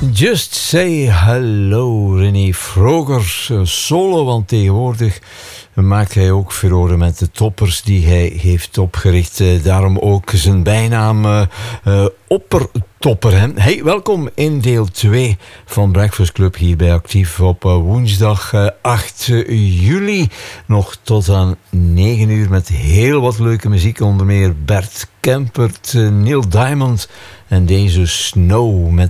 Just say hello, René Frogers solo, want tegenwoordig maakt hij ook furoren met de toppers die hij heeft opgericht. Daarom ook zijn bijnaam Oppertopper. Hè? Hey, welkom in deel 2 van Breakfast Club hier bij Actief op woensdag 8 juli. Nog tot aan 9 uur met heel wat leuke muziek. Onder meer Bert Kempert, Neil Diamond en deze Snow met